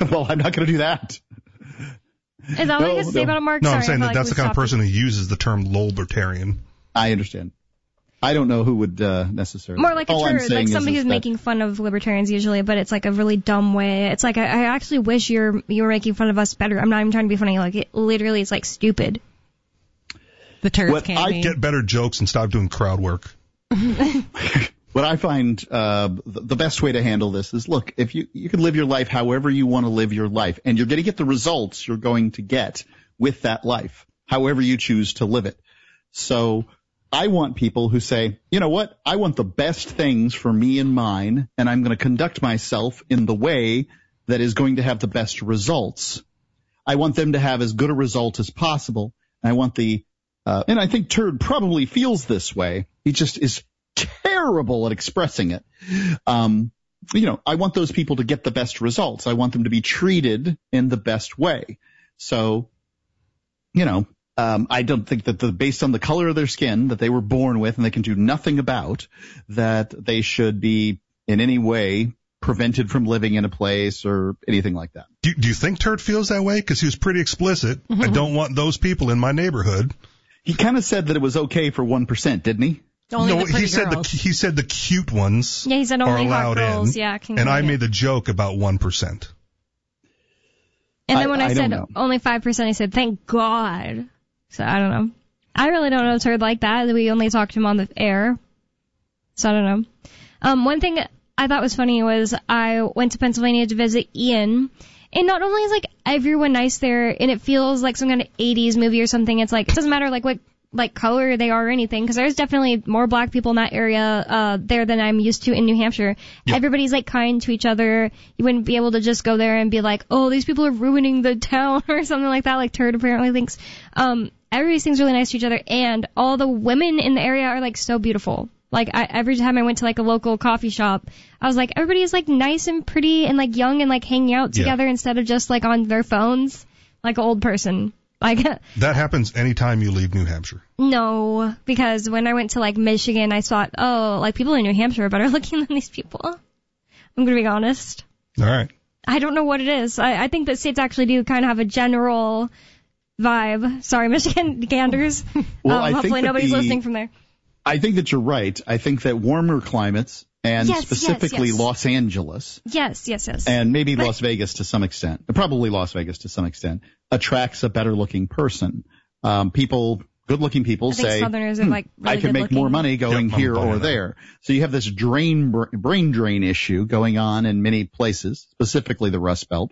Well, I'm not going to do that. Is that what you have to say about it, Mark? No, Sorry, I'm saying I that feel that's the kind of person who uses the term libertarian. I understand. I don't know who would necessarily. More like a All I'm turd, saying like somebody is who's making fun of libertarians usually, but it's like a really dumb way. It's like, I actually wish you were making fun of us better. I'm not even trying to be funny. Like, it literally is like stupid. The turds can't be. Get better jokes and stop doing crowd work. What I find the best way to handle this is, look, if you can live your life however you want to live your life, and you're going to get the results you're going to get with that life, however you choose to live it. So I want people who say, you know what, I want the best things for me and mine, and I'm going to conduct myself in the way that is going to have the best results. I want them to have as good a result as possible. And I want and I think Turd probably feels this way. He just is terrible at expressing it. I want those people to get the best results. I want them to be treated in the best way. So, I don't think that based on the color of their skin that they were born with and they can do nothing about, that they should be in any way prevented from living in a place or anything like that. Do you think Turd feels that way? Because he was pretty explicit. I don't want those people in my neighborhood. He kind of said that it was okay for 1%, didn't he? Only he said the cute ones. Yeah, he said only are allowed hot girls. in. Yeah, and I made the joke about 1%. And then when I said only 5%, he said, "Thank God." So I don't know. I really don't know a turd like that. We only talked to him on the air. So I don't know. One thing I thought was funny was I went to Pennsylvania to visit Ian. And not only is like everyone nice there, and it feels like some kind of 80s movie or something. It's like, it doesn't matter like what color they are or anything, because there's definitely more black people in that area there than I'm used to in New Hampshire. Yep. Everybody's like kind to each other. You wouldn't be able to just go there and be like, oh, these people are ruining the town or something like that, like Turd apparently thinks. Everybody seems really nice to each other, and all the women in the area are like so beautiful. Like, every time I went to like a local coffee shop, I was like, everybody is like nice and pretty and like young and like hanging out together instead of just like on their phones like an old person. Like that happens anytime you leave New Hampshire. No, because when I went to like Michigan, I thought, oh, like people in New Hampshire are better looking than these people. I'm going to be honest. All right. I don't know what it is. I think that states actually do kind of have a general vibe. Sorry, Michiganders. Well, hopefully nobody's listening from there. I think that you're right. I think that warmer climates, and specifically Los Angeles. Yes. And maybe Las Vegas to some extent. Probably Las Vegas to some extent. Attracts a better-looking person. Good-looking people say, Southerners are like really I can make more money going here or there. So you have this brain drain issue going on in many places, specifically the Rust Belt.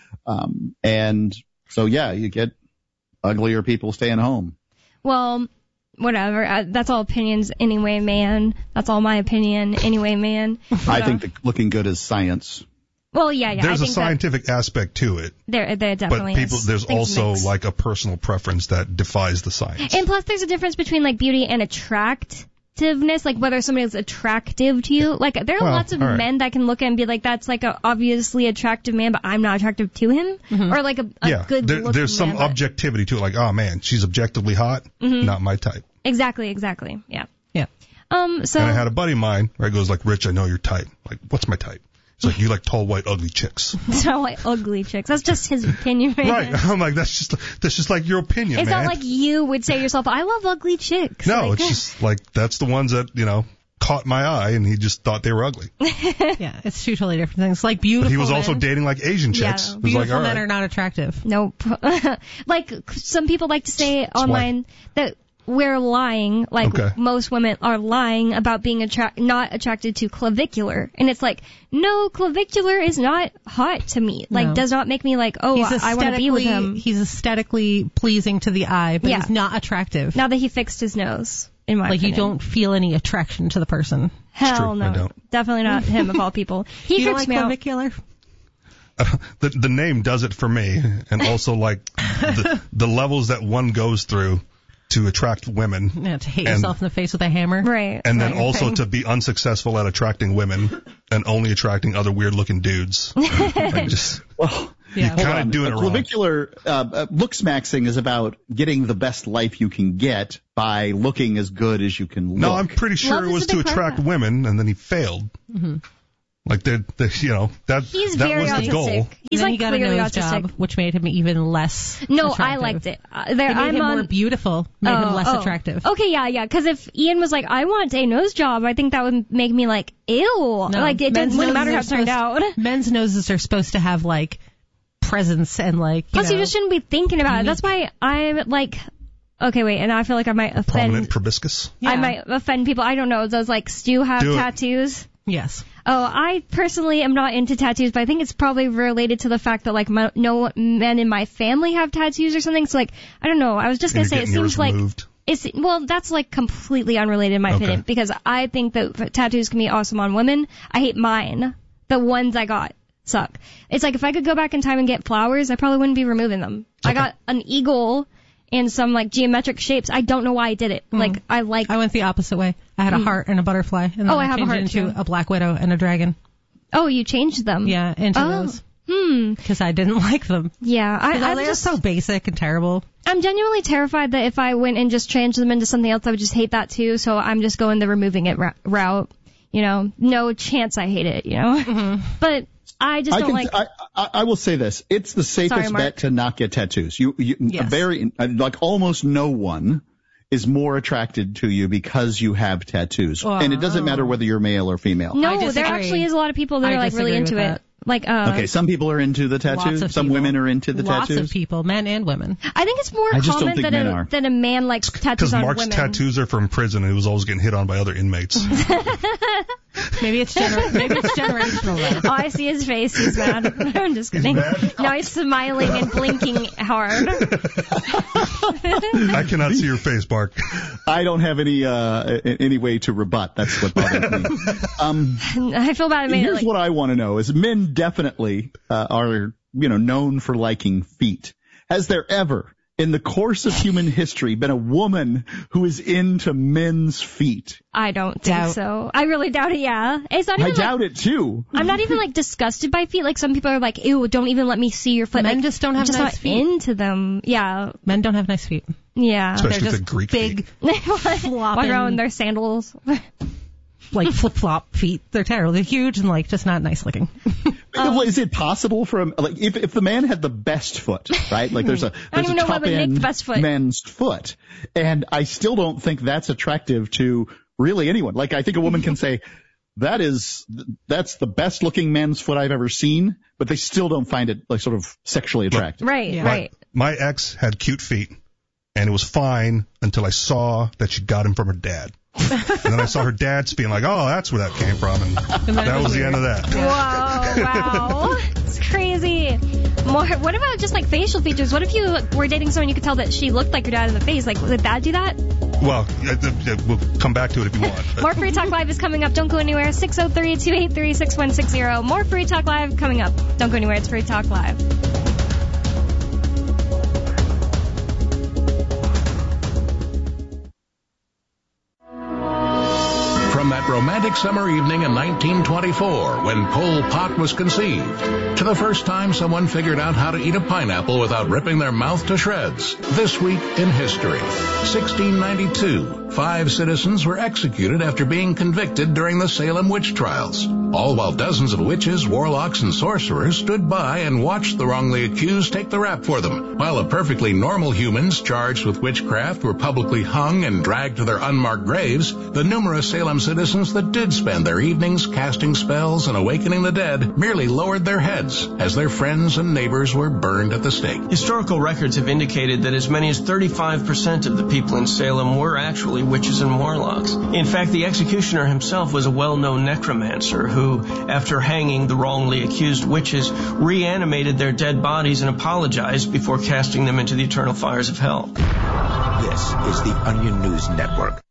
And so, you get uglier people staying home. Well, whatever. That's all opinions anyway, man. That's all my opinion anyway, man. I think that looking good is science. Well, yeah. There's a scientific aspect to it. There definitely is. There's also like a personal preference that defies the science. And plus, there's a difference between like beauty and attractiveness, like whether somebody is attractive to you. Like there are lots of men that can look at and be like, that's like a obviously attractive man, but I'm not attractive to him. Mm-hmm. Or like a good looking there's some objectivity to it, like, oh man, she's objectively hot, not my type. Exactly. Yeah. So. And I had a buddy of mine where he goes like, Rich, I know your type. Like, what's my type? It's like, you like tall, white, ugly chicks. Tall, white, ugly chicks. That's just his opinion, right? I'm like, that's just like your opinion, it's man. It's not like you would say yourself, I love ugly chicks. No, it's just like, that's the ones that, caught my eye, and he just thought they were ugly. Yeah, it's two totally different things. Like beautiful But he was men. Also dating like Asian chicks. Yeah, beautiful men are not attractive. Nope. Like, some people like to say online that we're lying, most women are lying about being not attracted to clavicular. And it's like, no, clavicular is not hot to me. Like, does not make me like, oh, I want to be with him. He's aesthetically pleasing to the eye, but he's not attractive. Now that he fixed his nose, in my opinion. You don't feel any attraction to the person. Hell no. I don't. Definitely not him of all people. He creeps me clavicular? out. The name does it for me, and also like the levels that one goes through to attract women. Yeah, to hit yourself in the face with a hammer. Right. And then also to be unsuccessful at attracting women and only attracting other weird-looking dudes. You kind of do it wrong. Clavicular looks maxing is about getting the best life you can get by looking as good as you can look. No, I'm pretty sure it was to attract women, and then he failed. Mm-hmm. Like that was the goal. He's like he got clearly a nose autistic. job, which made him even less. No, attractive. I liked it. It made him more beautiful, made him less attractive. Okay, yeah. Because if Ian was like, I want a nose job, I think that would make me like, ew. No, like it wouldn't matter how it turned out. Men's noses are supposed to have like presence and like. Plus, you just shouldn't be thinking about it. That's why I'm like. Okay, wait, and I feel like I might offend. Prominent proboscis? Yeah. I might offend people. I don't know. Does like Stu have tattoos? Yes. Oh, I personally am not into tattoos, but I think it's probably related to the fact that like no men in my family have tattoos or something. So like, I don't know. I was just gonna say it seems like that's like completely unrelated in my opinion, because I think that tattoos can be awesome on women. I hate mine. The ones I got suck. It's like if I could go back in time and get flowers, I probably wouldn't be removing them. Okay. I got an eagle and some like geometric shapes. I don't know why I did it. Like I went the opposite way. I had a heart and a butterfly, and then I have a heart changed it into too. a black widow and a dragon. Oh, you changed them? Yeah, into those. Because I didn't like them. Yeah, they're just so basic and terrible. I'm genuinely terrified that if I went and just changed them into something else, I would just hate that too. So I'm just going the removing it route. You know, no chance I hate it. You know, but. I will say this. It's the safest bet to not get tattoos. Like almost no one is more attracted to you because you have tattoos. And it doesn't matter whether you're male or female. No, there actually is a lot of people that are like really into it. Like, okay, some people are into the tattoos. Some women are into the tattoos. Lots of people, men and women. I think it's more common that a man likes tattoos on women. Because Mark's tattoos are from prison and he was always getting hit on by other inmates. Maybe it's generational though. Oh, I see his face. He's mad. I'm just kidding. No, he's smiling and blinking hard. I cannot see your face, Mark. I don't have any way to rebut. That's what bothers me. I feel bad. Here's what I want to know: is men definitely are known for liking feet. Has there ever, in the course of human history, been a woman who is into men's feet? I don't think so. I really doubt it, yeah. It's not even I doubt it, too. I'm not even, like, disgusted by feet. Like, some people are like, ew, don't even let me see your foot. Men like, just don't have nice feet. Into them. Yeah. Men don't have nice feet. Yeah. Especially they're just the Greek big, walk around in their sandals. Like flip-flop feet. They're terrible. They're huge and, like, just not nice looking. Is it possible for him, like, if the man had the best foot, right? Like, there's a top-end men's foot, and I still don't think that's attractive to really anyone. Like, I think a woman can say, that's the best-looking man's foot I've ever seen, but they still don't find it, like, sort of sexually attractive. Right. My ex had cute feet, and it was fine until I saw that she got him from her dad. And then I saw her dad's being like, oh, that's where that came from, and that was the end of that. Whoa, wow. It's crazy. What about just like facial features? What if you were dating someone you could tell that she looked like your dad in the face? Like, would dad do that? Well, we'll come back to it if you want. More Free Talk Live is coming up. Don't go anywhere. 603-283-6160. More Free Talk Live coming up. Don't go anywhere. It's Free Talk Live. From that romantic summer evening in 1924 when Pol Pot was conceived, to the first time someone figured out how to eat a pineapple without ripping their mouth to shreds. This week in history, 1692, 5 citizens were executed after being convicted during the Salem witch trials, all while dozens of witches, warlocks, and sorcerers stood by and watched the wrongly accused take the rap for them, while the perfectly normal humans charged with witchcraft were publicly hung and dragged to their unmarked graves. The numerous Salem citizens that did spend their evenings casting spells and awakening the dead merely lowered their heads as their friends and neighbors were burned at the stake. Historical records have indicated that as many as 35% of the people in Salem were actually witches and warlocks. In fact, the executioner himself was a well-known necromancer who, after hanging the wrongly accused witches, reanimated their dead bodies and apologized before casting them into the eternal fires of hell. This is the Onion News Network.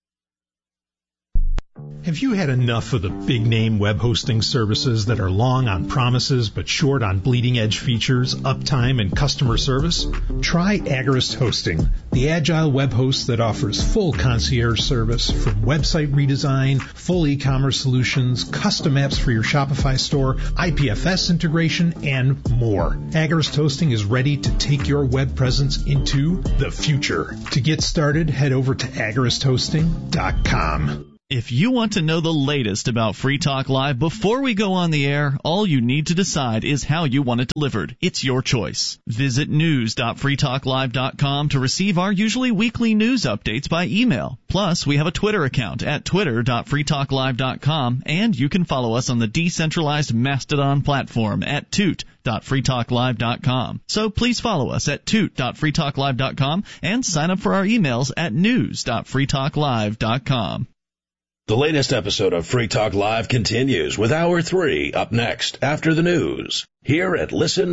Have you had enough of the big-name web hosting services that are long on promises but short on bleeding-edge features, uptime, and customer service? Try Agorist Hosting, the agile web host that offers full concierge service from website redesign, full e-commerce solutions, custom apps for your Shopify store, IPFS integration, and more. Agorist Hosting is ready to take your web presence into the future. To get started, head over to agoristhosting.com. If you want to know the latest about Free Talk Live before we go on the air, all you need to decide is how you want it delivered. It's your choice. Visit news.freetalklive.com to receive our usually weekly news updates by email. Plus, we have a Twitter account at twitter.freetalklive.com, and you can follow us on the decentralized Mastodon platform at toot.freetalklive.com. So please follow us at toot.freetalklive.com and sign up for our emails at news.freetalklive.com. The latest episode of Free Talk Live continues with Hour 3 up next after the news here at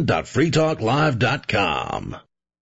listen.freetalklive.com.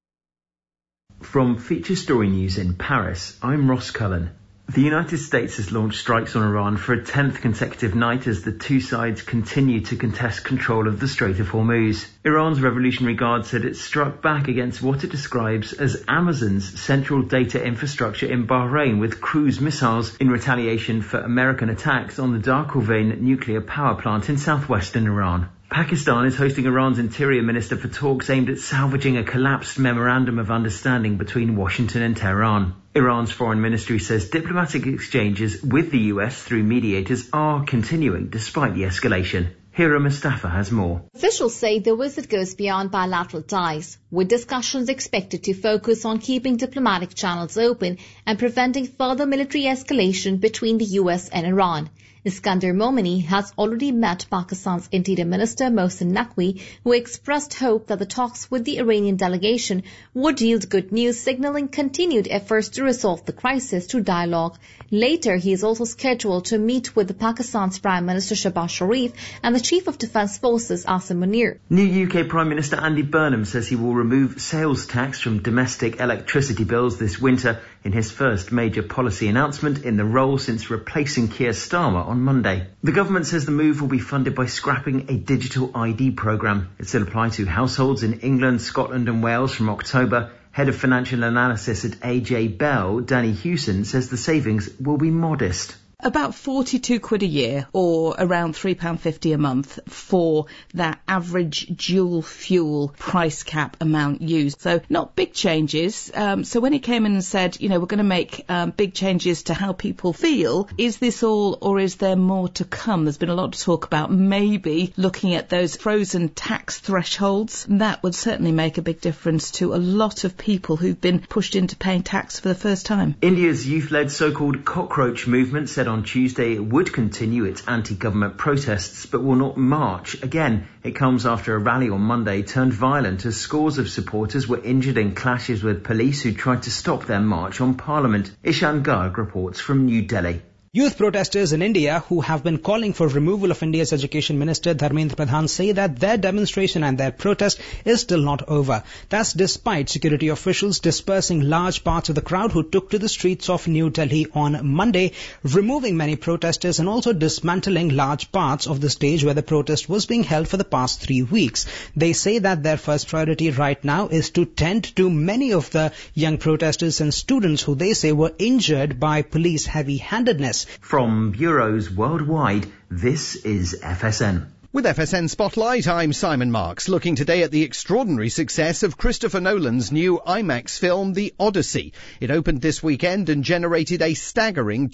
From Feature Story News in Paris, I'm Ross Cullen. The United States has launched strikes on Iran for a 10th consecutive night as the two sides continue to contest control of the Strait of Hormuz. Iran's Revolutionary Guard said it struck back against what it describes as Amazon's central data infrastructure in Bahrain with cruise missiles in retaliation for American attacks on the Darqourvane nuclear power plant in southwestern Iran. Pakistan is hosting Iran's Interior Minister for talks aimed at salvaging a collapsed memorandum of understanding between Washington and Tehran. Iran's foreign ministry says diplomatic exchanges with the US through mediators are continuing despite the escalation. Hira Mustafa has more. Officials say the visit goes beyond bilateral ties, with discussions expected to focus on keeping diplomatic channels open and preventing further military escalation between the US and Iran. Iskander Momini has already met Pakistan's Interior Minister Mohsin Naqvi, who expressed hope that the talks with the Iranian delegation would yield good news, signaling continued efforts to resolve the crisis through dialogue. Later, he is also scheduled to meet with Pakistan's Prime Minister Shehbaz Sharif and the Chief of Defence Forces Asim Munir. New UK Prime Minister Andy Burnham says he will remove sales tax from domestic electricity bills this winter in his first major policy announcement in the role since replacing Keir Starmer on Monday. The government says the move will be funded by scrapping a digital ID programme. It will apply to households in England, Scotland and Wales from October. Head of Financial Analysis at AJ Bell, Danny Hewson, says the savings will be modest. About £42 a year, or around £3.50 a month for that average dual fuel price cap amount used. So not big changes. So when he came in and said, we're going to make big changes to how people feel, is this all or is there more to come? There's been a lot of talk about maybe looking at those frozen tax thresholds. That would certainly make a big difference to a lot of people who've been pushed into paying tax for the first time. India's youth-led so-called cockroach movement said on Tuesday it would continue its anti-government protests but will not march again. It comes after a rally on Monday turned violent as scores of supporters were injured in clashes with police who tried to stop their march on Parliament. Ishan Garg reports from New Delhi. Youth protesters in India who have been calling for removal of India's Education Minister Dharmendra Pradhan say that their demonstration and their protest is still not over. That's despite security officials dispersing large parts of the crowd who took to the streets of New Delhi on Monday, removing many protesters and also dismantling large parts of the stage where the protest was being held for the past 3 weeks. They say that their first priority right now is to tend to many of the young protesters and students who they say were injured by police heavy-handedness. From bureaus worldwide, this is FSN. With FSN Spotlight, I'm Simon Marks, looking today at the extraordinary success of Christopher Nolan's new IMAX film, The Odyssey. It opened this weekend and generated a staggering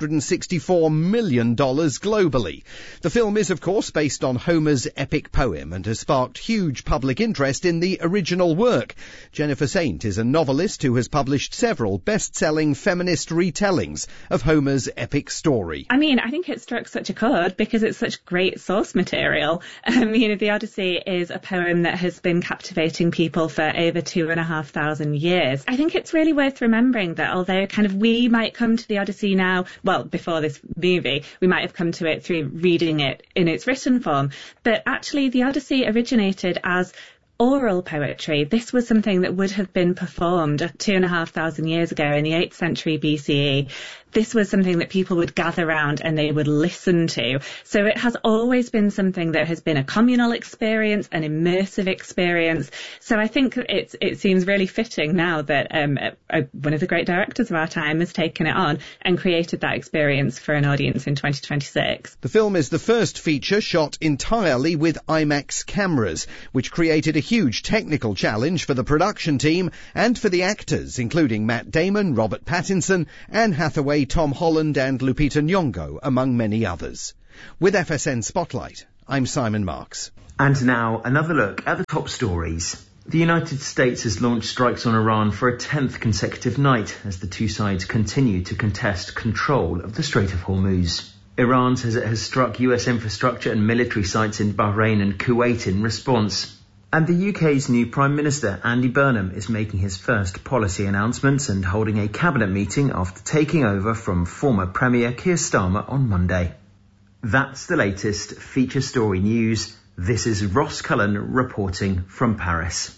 $264 million globally. The film is, of course, based on Homer's epic poem and has sparked huge public interest in the original work. Jennifer Saint is a novelist who has published several best-selling feminist retellings of Homer's epic story. I think it struck such a chord because it's such great source material. The Odyssey is a poem that has been captivating people for over 2,500 years. I think it's really worth remembering that although we might come to the Odyssey now, well, before this movie, we might have come to it through reading it in its written form, but actually the Odyssey originated as oral poetry. This was something that would have been performed 2,500 years ago in the 8th century BCE. This was something that people would gather around and they would listen to. So it has always been something that has been a communal experience, an immersive experience. So I think it seems really fitting now that one of the great directors of our time has taken it on and created that experience for an audience in 2026. The film is the first feature shot entirely with IMAX cameras, which created a huge technical challenge for the production team and for the actors, including Matt Damon, Robert Pattinson, Anne Hathaway, Tom Holland and Lupita Nyong'o, among many others. With FSN Spotlight, I'm Simon Marks. And now another look at the top stories. The United States has launched strikes on Iran for a 10th consecutive night as the two sides continue to contest control of the Strait of Hormuz. Iran says it has struck US infrastructure and military sites in Bahrain and Kuwait in response. And the UK's new Prime Minister, Andy Burnham, is making his first policy announcements and holding a cabinet meeting after taking over from former Premier Keir Starmer on Monday. That's the latest feature story news. This is Ross Cullen reporting from Paris.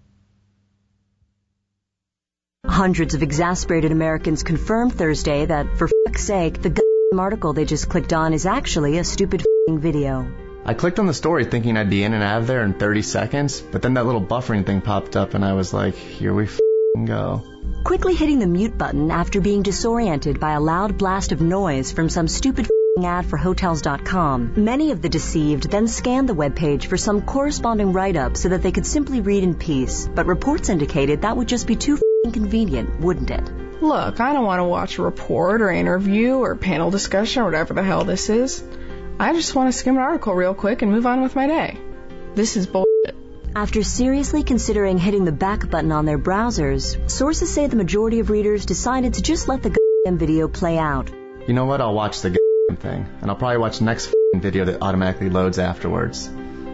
Hundreds of exasperated Americans confirmed Thursday that, for fuck's sake, the article they just clicked on is actually a stupid video. I clicked on the story thinking I'd be in and out of there in 30 seconds, but then that little buffering thing popped up and I was like, here we go. Quickly hitting the mute button after being disoriented by a loud blast of noise from some stupid ad for Hotels.com. Many of the deceived then scanned the webpage for some corresponding write-up so that they could simply read in peace, but reports indicated that would just be too convenient, wouldn't it? Look, I don't want to watch a report or interview or panel discussion or whatever the hell this is. I just want to skim an article real quick and move on with my day. This is bullshit. After seriously considering hitting the back button on their browsers, sources say the majority of readers decided to just let the video play out. You know what? I'll watch the thing, and I'll probably watch the next video that automatically loads afterwards.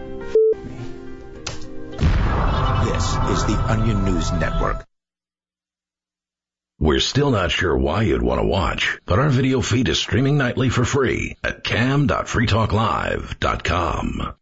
This is the Onion News Network. We're still not sure why you'd want to watch, but our video feed is streaming nightly for free at cam.freetalklive.com.